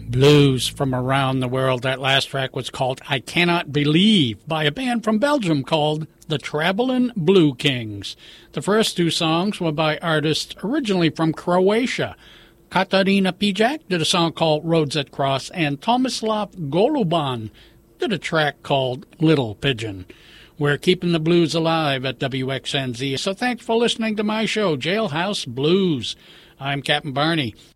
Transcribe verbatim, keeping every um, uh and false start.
Blues from around the world. That last track was called I Cannot Believe by a band from Belgium called the Travelin' Blue Kings. The first two songs were by artists originally from Croatia. Katarina Pijak did a song called Roads That Cross, and Tomislav Goluban did a track called Little Pigeon. We're keeping the blues alive at W X N Z, so thanks for listening to my show, Jailhouse Blues. I'm Captain Barney.